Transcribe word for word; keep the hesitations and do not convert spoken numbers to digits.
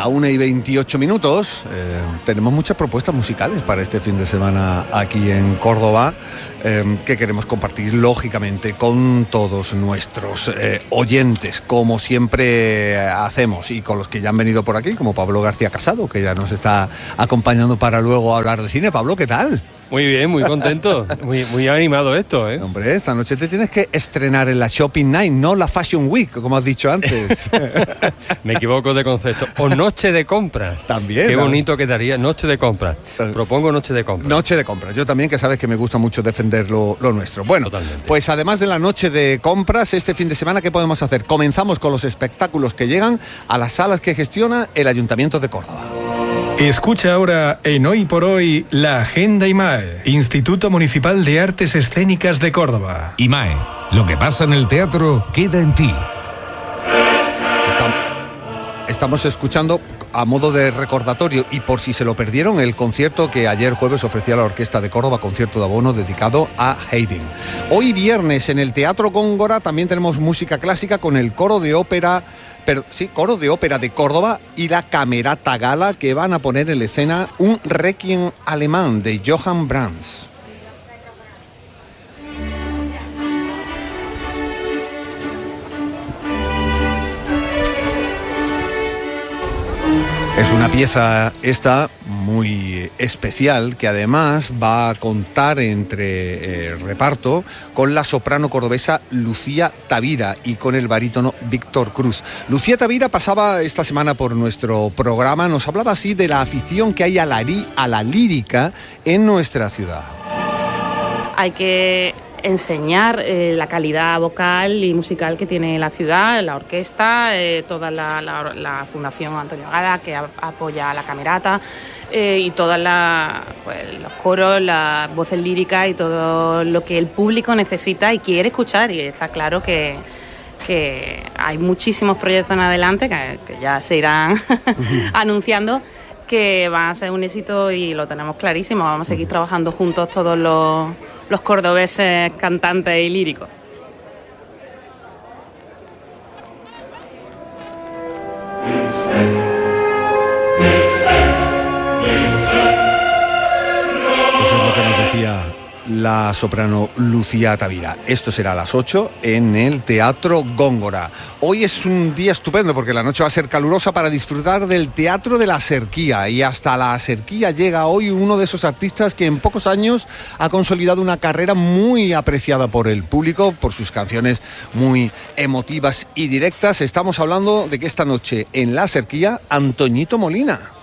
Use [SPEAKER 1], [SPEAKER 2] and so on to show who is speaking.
[SPEAKER 1] la una y veintiocho minutos. Eh, tenemos muchas propuestas musicales para este fin de semana aquí en Córdoba, eh, que queremos compartir lógicamente con todos nuestros eh, oyentes, como siempre hacemos, y con los que ya han venido por aquí, como Pablo García Casado, que ya nos está acompañando para luego hablar de cine. Pablo, ¿qué tal?
[SPEAKER 2] Muy bien, muy contento, muy, muy animado esto, ¿eh?
[SPEAKER 1] Hombre, esta noche te tienes que estrenar en la Shopping Night, no la Fashion Week, como has dicho antes.
[SPEAKER 2] Me equivoco de concepto. O noche de compras.
[SPEAKER 1] También.
[SPEAKER 2] Qué
[SPEAKER 1] ¿no?
[SPEAKER 2] bonito quedaría, noche de compras. Propongo noche de compras.
[SPEAKER 1] Noche de compras. Yo también, que sabes que me gusta mucho defender lo, lo nuestro. Bueno,
[SPEAKER 2] totalmente.
[SPEAKER 1] Pues además de la noche de compras, este fin de semana, ¿qué podemos hacer? Comenzamos con los espectáculos que llegan a las salas que gestiona el Ayuntamiento de Córdoba.
[SPEAKER 3] Escucha ahora en Hoy por Hoy la Agenda I M A E, Instituto Municipal de Artes Escénicas de Córdoba.
[SPEAKER 4] I M A E, lo que pasa en el teatro queda en ti.
[SPEAKER 1] Estamos escuchando, a modo de recordatorio y por si se lo perdieron, el concierto que ayer jueves ofrecía la Orquesta de Córdoba, concierto de abono dedicado a Haydn. Hoy viernes en el Teatro Góngora también tenemos música clásica con el coro de ópera, pero, sí, coro de ópera de Córdoba y la Camerata Gala, que van a poner en escena un requiem alemán de Johann Brahms. Es una pieza esta muy especial, que además va a contar entre eh, reparto con la soprano cordobesa Lucía Tavira y con el barítono Víctor Cruz. Lucía Tavira pasaba esta semana por nuestro programa, nos hablaba así de la afición que hay a la, a la lírica en nuestra ciudad.
[SPEAKER 5] Hay que enseñar eh, la calidad vocal y musical que tiene la ciudad, la orquesta, eh, toda la, la, la Fundación Antonio Gala, que a, apoya a la Camerata, eh, y todos pues, los coros, las voces líricas y todo lo que el público necesita y quiere escuchar. Y está claro que, que hay muchísimos proyectos en adelante que, que ya se irán anunciando, que van a ser un éxito y lo tenemos clarísimo. Vamos a seguir trabajando juntos todos los los cordobeses cantantes y líricos.
[SPEAKER 1] Eso es lo que nos decía la soprano Lucía Tavira. Esto será a las ocho en el Teatro Góngora. Hoy es un día estupendo porque la noche va a ser calurosa para disfrutar del Teatro de la Serquía, y hasta la Serquía llega hoy uno de esos artistas que en pocos años ha consolidado una carrera muy apreciada por el público, por sus canciones muy emotivas y directas. Estamos hablando de que esta noche en la Serquía, Antoñito Molina.